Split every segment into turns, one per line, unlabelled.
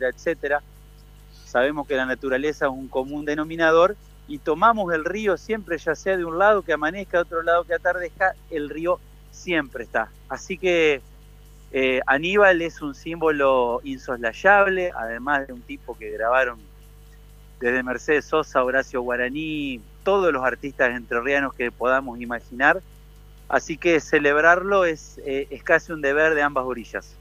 cultura, etcétera. Sabemos que la naturaleza es un común denominador y tomamos el río siempre, ya sea de un lado que amanezca, de otro lado que atardezca, el río siempre está. Así que Aníbal es un símbolo insoslayable, además de un tipo que grabaron desde Mercedes Sosa, Horacio Guaraní, todos los artistas entrerrianos que podamos imaginar. Así que celebrarlo es casi un deber de ambas orillas.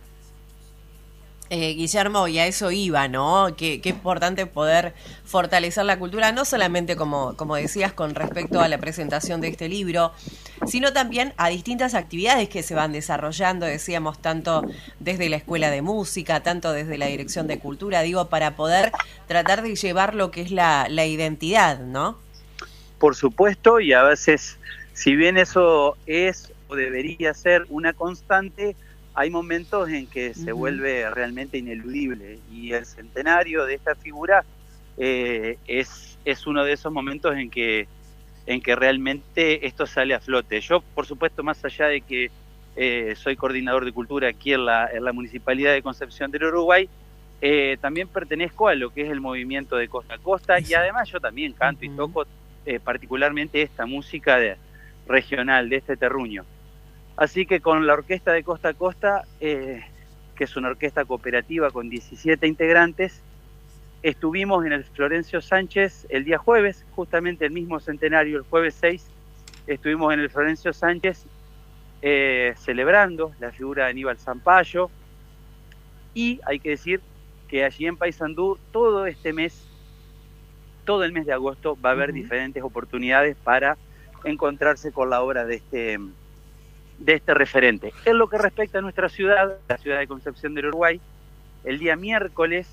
Guillermo, y a eso iba, ¿no? Qué importante poder fortalecer la cultura, no solamente como decías con respecto a la presentación de este libro, sino también a distintas actividades que se van desarrollando, decíamos, tanto desde la Escuela de Música, tanto desde la Dirección de Cultura, digo, para poder tratar de llevar lo que es la identidad, ¿no?
Por supuesto, y a veces, si bien eso es o debería ser una constante, hay momentos en que se vuelve realmente ineludible, y el centenario de esta figura es uno de esos momentos en que realmente esto sale a flote. Yo, por supuesto, más allá de que soy coordinador de cultura aquí en la Municipalidad de Concepción del Uruguay, también pertenezco a lo que es el movimiento de Costa a Costa, y además yo también canto y toco particularmente esta música regional, de este terruño. Así que con la orquesta de Costa a Costa, que es una orquesta cooperativa con 17 integrantes, estuvimos en el Florencio Sánchez el día jueves, justamente el mismo centenario, el jueves 6, estuvimos en el Florencio Sánchez celebrando la figura de Aníbal Zampayo, y hay que decir que allí en Paysandú todo el mes de agosto va a haber diferentes oportunidades para encontrarse con la obra de este referente. En lo que respecta a nuestra ciudad, la ciudad de Concepción del Uruguay, el día miércoles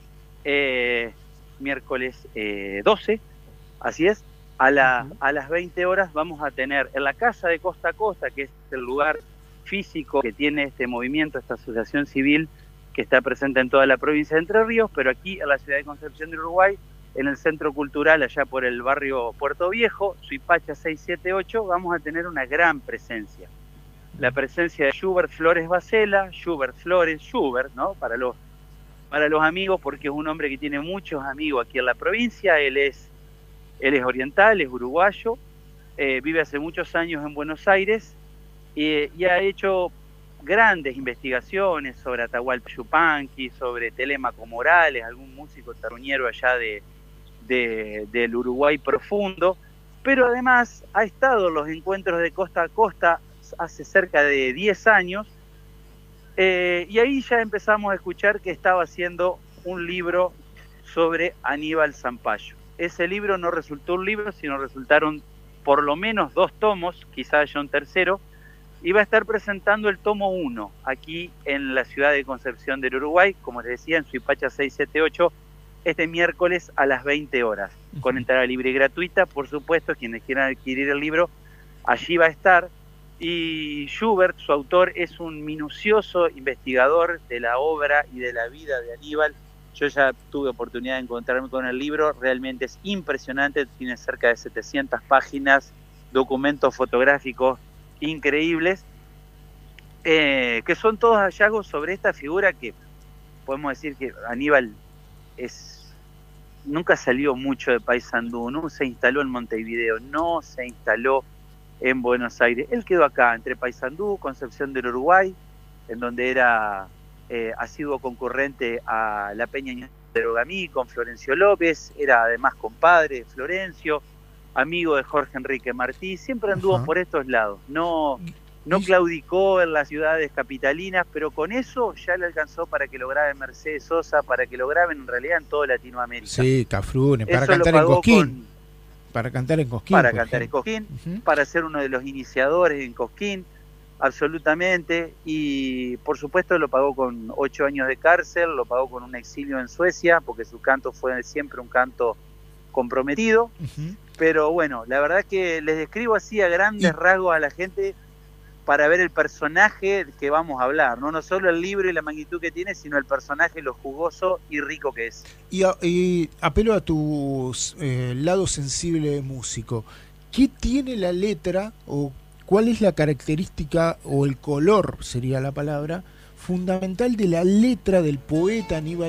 12, así es, a las 20 horas vamos a tener en la Casa de Costa a Costa, que es el lugar físico que tiene este movimiento, esta asociación civil que está presente en toda la provincia de Entre Ríos, pero aquí en la ciudad de Concepción del Uruguay, en el Centro Cultural, allá por el barrio Puerto Viejo, Suipacha 678, vamos a tener una gran presencia. La presencia de Schubert Flores Bacela, Schubert, ¿no? Para los amigos, porque es un hombre que tiene muchos amigos aquí en la provincia. Él es oriental, es uruguayo, vive hace muchos años en Buenos Aires y ha hecho grandes investigaciones sobre Atahualpa Yupanqui, sobre Telémaco Morales, algún músico terruñero allá del Uruguay profundo, pero además ha estado en los encuentros de Costa a Costa hace cerca de 10 años, y ahí ya empezamos a escuchar que estaba haciendo un libro sobre Aníbal Zampayo. Ese libro no resultó un libro, sino resultaron por lo menos 2 tomos, quizá haya un tercero, y va a estar presentando el tomo 1 aquí en la ciudad de Concepción del Uruguay, como les decía, en Suipacha 678, este miércoles a las 20 horas, con entrada libre y gratuita. Por supuesto, quienes quieran adquirir el libro, allí va a estar. Y Schubert, su autor, es un minucioso investigador de la obra y de la vida de Aníbal. Yo ya tuve oportunidad de encontrarme con el libro, realmente es impresionante, tiene cerca de 700 páginas, documentos fotográficos increíbles, que son todos hallazgos sobre esta figura que podemos decir que Aníbal nunca salió mucho de Paysandú, no se instaló en Montevideo, no se instaló en Buenos Aires. Él quedó acá, entre Paysandú, Concepción del Uruguay, en donde era asiduo concurrente a la Peña de Rogamí con Florencio López, era además compadre de Florencio, amigo de Jorge Enrique Martí, siempre anduvo por estos lados, no claudicó en las ciudades capitalinas, pero con eso ya le alcanzó para que lo grabe Mercedes Sosa, para que lo graben en realidad en toda Latinoamérica.
Sí, Cafrune, para cantar en Cosquín. Para cantar en Cosquín.
Para cantar en Cosquín, para ser uno de los iniciadores en Cosquín, absolutamente. Y por supuesto lo pagó con 8 años de cárcel, lo pagó con un exilio en Suecia, porque su canto fue siempre un canto comprometido. Pero bueno, la verdad que les describo así a grandes rasgos a la gente para ver el personaje que vamos a hablar, no solo el libro y la magnitud que tiene, sino el personaje, lo jugoso y rico que es.
Y apelo a tu lado sensible de músico. ¿Qué tiene la letra o cuál es la característica o el color, sería la palabra, fundamental de la letra del poeta Aníbal